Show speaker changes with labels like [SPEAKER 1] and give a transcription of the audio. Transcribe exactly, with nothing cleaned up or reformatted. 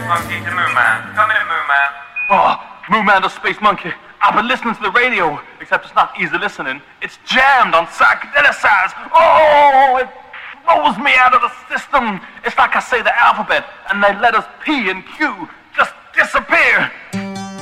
[SPEAKER 1] Monkey to Moo Man. Come in, Moo Man.
[SPEAKER 2] Oh, Moo Man the Space Monkey. I've been listening to the radio, except it's not easy listening. It's jammed on psychedelicized. Oh, it blows me out of the system. It's like I say the alphabet, and they let us P and Q just disappear.